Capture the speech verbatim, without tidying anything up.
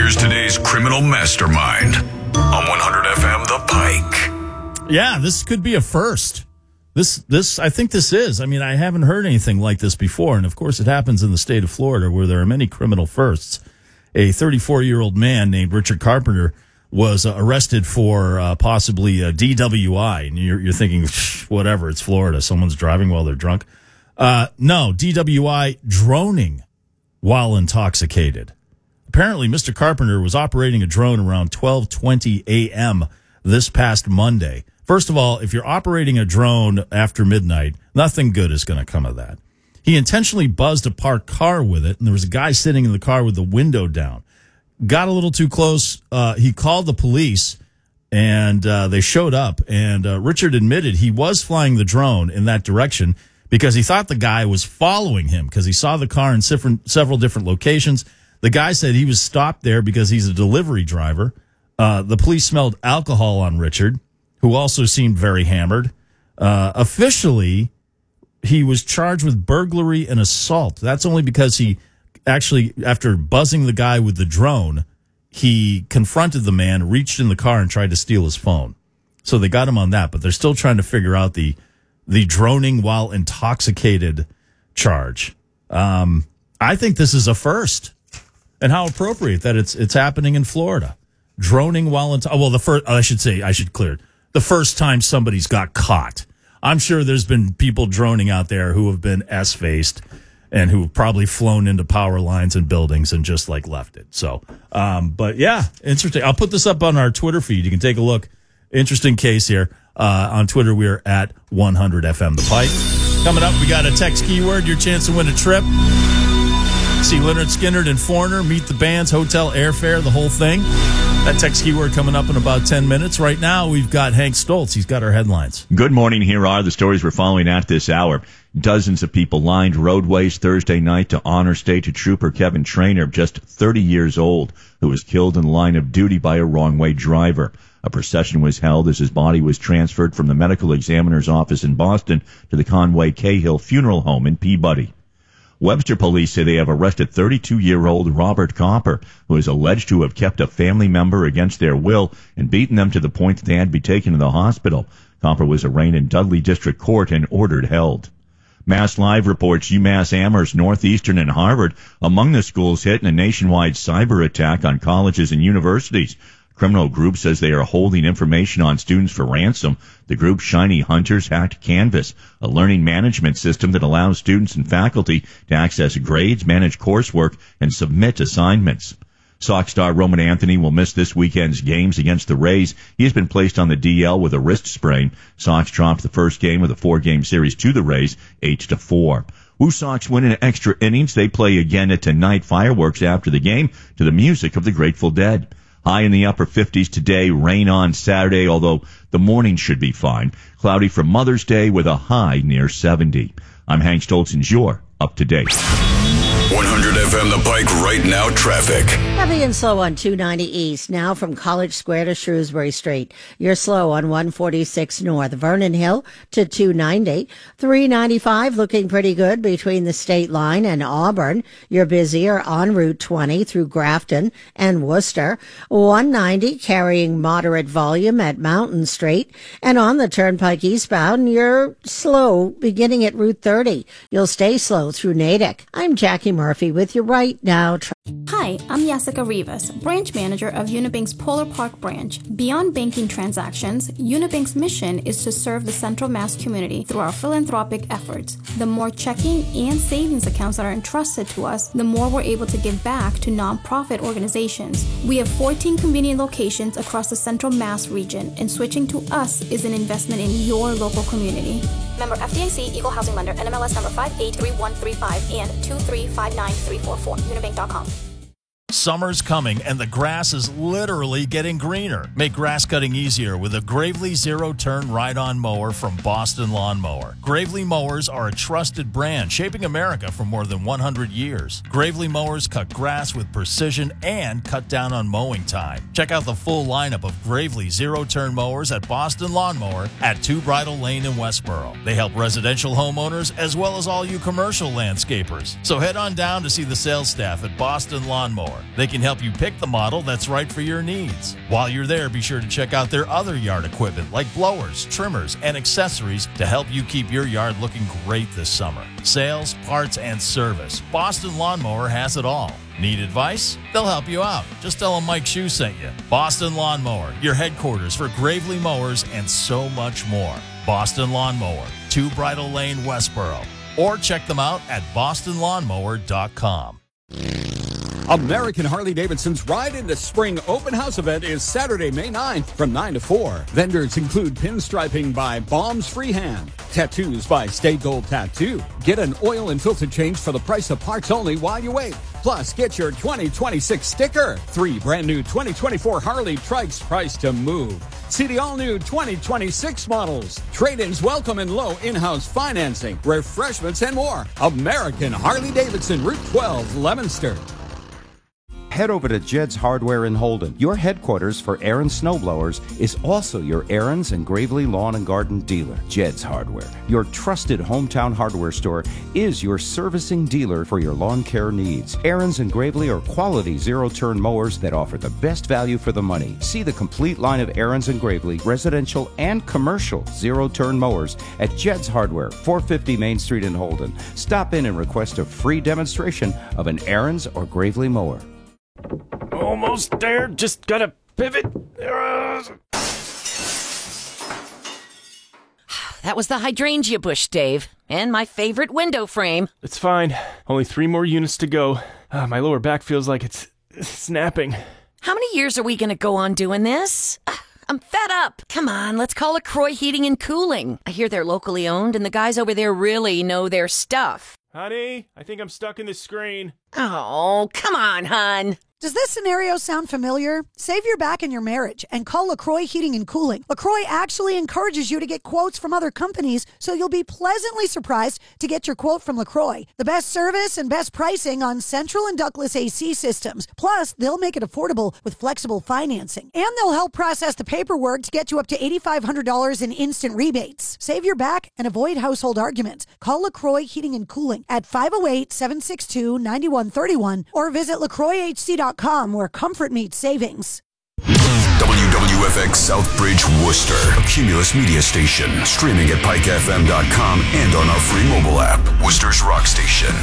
Here's today's criminal mastermind on one hundred F M The Pike. Yeah, this could be a first. This, this, I think this is. I mean, I haven't heard anything like this before. And of course, it happens in the state of Florida where there are many criminal firsts. A thirty-four-year-old man named Richard Carpenter was uh, arrested for uh, possibly a D W I. And you're, you're thinking, whatever, it's Florida. Someone's driving while they're drunk. Uh, no, D W I, droning while intoxicated. Apparently, Mister Carpenter was operating a drone around twelve twenty a.m. this past Monday. First of all, if you're operating a drone after midnight, nothing good is going to come of that. He intentionally buzzed a parked car with it, and there was a guy sitting in the car with the window down. Got a little too close. Uh, he called the police, and uh, they showed up. And uh, Richard admitted he was flying the drone in that direction because he thought the guy was following him because he saw the car in different, several different locations. The guy said he was stopped there because he's a delivery driver. Uh, the police smelled alcohol on Richard, who also seemed very hammered. Uh, officially, he was charged with burglary and assault. That's only because he actually, after buzzing the guy with the drone, he confronted the man, reached in the car, and tried to steal his phone. So they got him on that, but they're still trying to figure out the the droning while intoxicated charge. Um, I think this is a first. And how appropriate that it's it's happening in Florida. Droning while in... Well, the first... I should say, I should clear it. The first time somebody's got caught. I'm sure there's been people droning out there who have been S-faced and who have probably flown into power lines and buildings and just, like, left it. So, um, but, yeah, interesting. I'll put this up on our Twitter feed. You can take a look. Interesting case here. Uh, on Twitter, we're at one hundred F M The Pike. Coming up, we got a text keyword, your chance to win a trip. See Leonard Skinner and Foreigner, meet the bands, hotel, airfare, the whole thing. That text keyword coming up in about ten minutes. Right now, we've got Hank Stoltz. He's got our headlines. Good morning. Here are the stories we're following at this hour. Dozens of people lined roadways Thursday night to honor State Trooper Kevin Trainer, just thirty years old, who was killed in the line of duty by a wrong-way driver. A procession was held as his body was transferred from the medical examiner's office in Boston to the Conway Cahill Funeral Home in Peabody. Webster police say they have arrested thirty-two-year-old Robert Copper, who is alleged to have kept a family member against their will and beaten them to the point that they had to be taken to the hospital. Copper was arraigned in Dudley District Court and ordered held. Mass Live reports UMass Amherst, Northeastern, and Harvard among the schools hit in a nationwide cyber attack on colleges and universities. Criminal group says they are holding information on students for ransom. The group Shiny Hunters hacked Canvas, a learning management system that allows students and faculty to access grades, manage coursework, and submit assignments. Sox star Roman Anthony will miss this weekend's games against the Rays. He has been placed on the D L with a wrist sprain. Sox dropped the first game of the four-game series to the Rays, eight to four. Woo Sox win in extra innings. They play again at tonight. Fireworks after the game to the music of the Grateful Dead. High in the upper fifties today, rain on Saturday, although the morning should be fine. Cloudy for Mother's Day with a high near seventy. I'm Hank Stoltz, and you're up to date. one hundred F M The Pike right now traffic. Heavy and slow on two ninety East, now from College Square to Shrewsbury Street. You're slow on one forty-six North, Vernon Hill to two ninety. three ninety-five looking pretty good between the state line and Auburn. You're busier on Route twenty through Grafton and Worcester. one ninety carrying moderate volume at Mountain Street. And on the Turnpike eastbound, you're slow beginning at Route thirty. You'll stay slow through Natick. I'm Jackie Murphy with you right now. Hi, I'm Jessica Rivas, branch manager of Unibank's Polar Park branch. Beyond banking transactions, Unibank's mission is to serve the Central Mass community through our philanthropic efforts. The more checking and savings accounts that are entrusted to us, the more we're able to give back to nonprofit organizations. We have fourteen convenient locations across the Central Mass region, and switching to us is an investment in your local community. Member F D I C, Equal Housing Lender, N M L S number five eight three one three five and two three five nine three four four, unibank dot com. Summer's coming, and the grass is literally getting greener. Make grass cutting easier with a Gravely zero-turn ride-on mower from Boston Lawn Mower. Gravely mowers are a trusted brand, shaping America for more than one hundred years. Gravely mowers cut grass with precision and cut down on mowing time. Check out the full lineup of Gravely zero-turn mowers at Boston Lawn Mower at Two Bridle Lane in Westboro. They help residential homeowners as well as all you commercial landscapers. So head on down to see the sales staff at Boston Lawn Mower. They can help you pick the model that's right for your needs. While you're there, be sure to check out their other yard equipment like blowers, trimmers, and accessories to help you keep your yard looking great this summer. Sales, parts, and service. Boston Lawnmower has it all. Need advice? They'll help you out. Just tell them Mike Shue sent you. Boston Lawnmower, your headquarters for Gravely Mowers and so much more. Boston Lawnmower, two Bridle Lane, Westboro. Or check them out at boston lawnmower dot com. American Harley-Davidson's Ride into Spring Open House event is Saturday, May ninth from nine to four. Vendors include pinstriping by Bombs Freehand, tattoos by Stay Gold Tattoo. Get an oil and filter change for the price of parts only while you wait. Plus, get your twenty twenty-six sticker. Three brand new twenty twenty-four Harley Trikes priced to move. See the all-new twenty twenty-six models. Trade-ins welcome and low in-house financing, refreshments, and more. American Harley-Davidson, Route twelve, Leominster. Head over to Jed's Hardware in Holden. Your headquarters for Aaron's snowblowers is also your Aaron's and Gravely Lawn and Garden dealer. Jed's Hardware, your trusted hometown hardware store, is your servicing dealer for your lawn care needs. Aaron's and Gravely are quality zero-turn mowers that offer the best value for the money. See the complete line of Aaron's and Gravely residential and commercial zero-turn mowers at Jed's Hardware, four fifty Main Street in Holden. Stop in and request a free demonstration of an Aaron's or Gravely mower. Almost there. Just gotta pivot. That was the hydrangea bush, Dave, and my favorite window frame. It's fine. Only three more units to go. Uh, my lower back feels like it's, it's snapping. How many years are we gonna go on doing this? Uh, I'm fed up. Come on, let's call LaCroix Heating and Cooling. I hear they're locally owned, and the guys over there really know their stuff. Honey, I think I'm stuck in the screen. Oh, come on, hon. Does this scenario sound familiar? Save your back in your marriage and call LaCroix Heating and Cooling. LaCroix actually encourages you to get quotes from other companies, so you'll be pleasantly surprised to get your quote from LaCroix. The best service and best pricing on central and ductless A C systems. Plus, they'll make it affordable with flexible financing. And they'll help process the paperwork to get you up to eight thousand five hundred dollars in instant rebates. Save your back and avoid household arguments. Call LaCroix Heating and Cooling at five oh eight, seven six two, nine one three one or visit LaCroix H C dot com where comfort meets savings. W W F X Southbridge, Worcester, a Cumulus media station, streaming at pike f m dot com and on our free mobile app, Worcester's Rock Station.